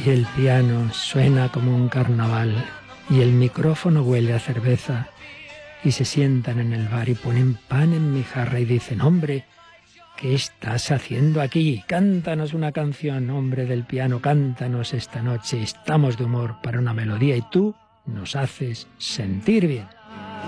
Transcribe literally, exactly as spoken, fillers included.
y el piano suena como un carnaval y el micrófono huele a cerveza y se sientan en el bar y ponen pan en mi jarra y dicen: hombre, ¿qué estás haciendo aquí? Cántanos una canción, hombre del piano, cántanos esta noche. Estamos de humor para una melodía y tú nos haces sentir bien.